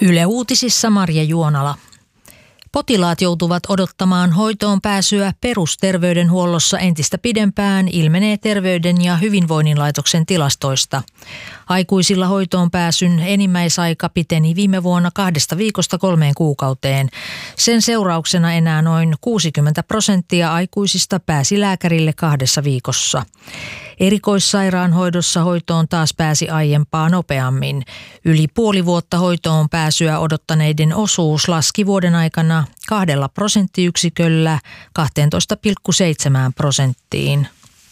Yle Uutisissa Marja Juonala. Potilaat joutuvat odottamaan hoitoon pääsyä perusterveydenhuollossa entistä pidempään, ilmenee Terveyden ja hyvinvoinnin laitoksen tilastoista. Aikuisilla hoitoon pääsyn enimmäisaika piteni viime vuonna 2 viikosta 3 kuukauteen. Sen seurauksena enää noin 60% aikuisista pääsi lääkärille 2 viikossa. Erikoissairaanhoidossa hoitoon taas pääsi aiempaa nopeammin. Yli puoli vuotta hoitoon pääsyä odottaneiden osuus laski vuoden aikana 2 prosenttiyksiköllä 12,7%.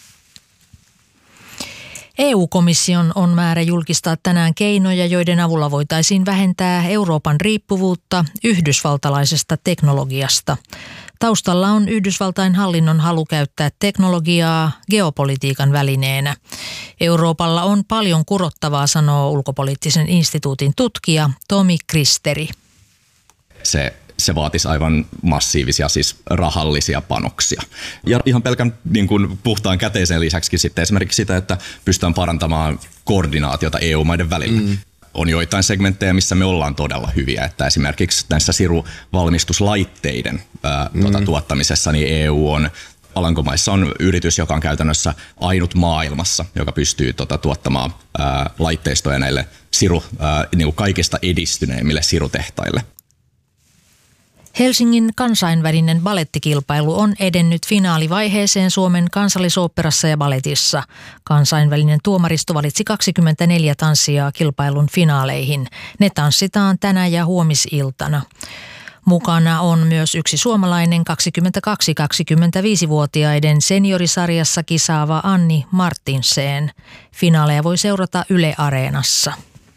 EU-komission on määrä julkistaa tänään keinoja, joiden avulla voitaisiin vähentää Euroopan riippuvuutta yhdysvaltalaisesta teknologiasta. Taustalla on Yhdysvaltain hallinnon halu käyttää teknologiaa geopolitiikan välineenä. Euroopalla on paljon kurottavaa, sanoo ulkopoliittisen instituutin tutkija Tomi Kristeri. Se vaatisi aivan massiivisia, siis rahallisia panoksia. Ja ihan pelkän niin kuin puhtaan käteisen lisäksi sitten esimerkiksi sitä, että pystytään parantamaan koordinaatiota EU-maiden välillä. On joitain segmenttejä, missä me ollaan todella hyviä, että esimerkiksi näissä siruvalmistuslaitteiden tuottamisessa niin EU on, Alankomaissa on yritys, joka on käytännössä ainut maailmassa, joka pystyy tuottamaan laitteistoja näille niin kuin kaikista edistyneimmille sirutehtaille. Helsingin kansainvälinen balettikilpailu on edennyt finaalivaiheeseen Suomen Kansallisoopperassa ja baletissa. Kansainvälinen tuomaristo valitsi 24 tanssijaa kilpailun finaaleihin. Ne tanssitaan tänä ja huomisiltana. Mukana on myös yksi suomalainen 22-25-vuotiaiden seniorisarjassa kisaava Anni Martinsen. Finaaleja voi seurata Yle Areenassa.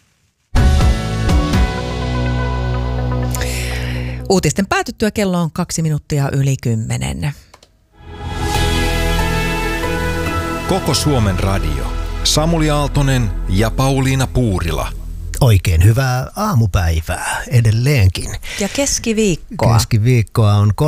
Uutisten päätyttyä kello on 10:02. Koko Suomen radio. Samuli Aaltonen ja Pauliina Puurila. Oikein hyvää aamupäivää edelleenkin. Ja keskiviikkoa. Keskiviikkoa on